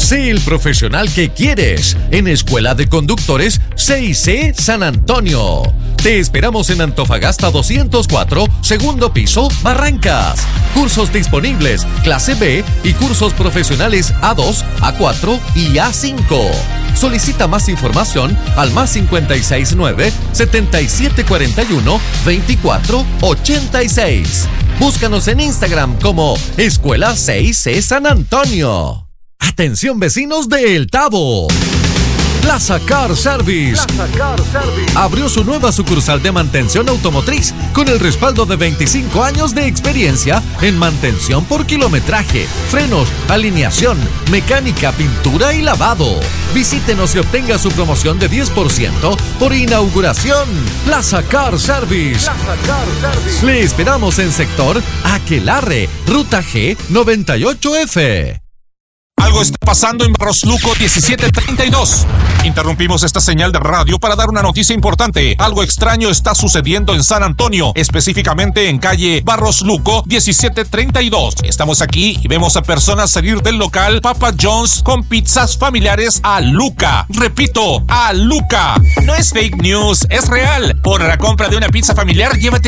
Sé el profesional que quieres en Escuela de Conductores CIC San Antonio. Te esperamos en Antofagasta 204, segundo piso, Barrancas. Cursos disponibles, clase B y cursos profesionales A2, A4 y A5. Solicita más información al +569 7741 2486. Búscanos en Instagram como Escuela CIC San Antonio. Atención vecinos de El Tabo. Plaza Car Service abrió su nueva sucursal de mantención automotriz con el respaldo de 25 años de experiencia en mantención por kilometraje, frenos, alineación, mecánica, pintura y lavado. Visítenos y obtenga su promoción de 10% por inauguración. Plaza Car Service. Le esperamos en sector Aquelarre, ruta G 98F. Algo está pasando en Barros Luco 1732. Interrumpimos esta señal de radio para dar una noticia importante. Algo extraño está sucediendo en San Antonio, específicamente en calle Barros Luco 1732. Estamos aquí y vemos a personas salir del local Papa John's con pizzas familiares a Luca. Repito, a Luca. No es fake news, es real. Por la compra de una pizza familiar, llévate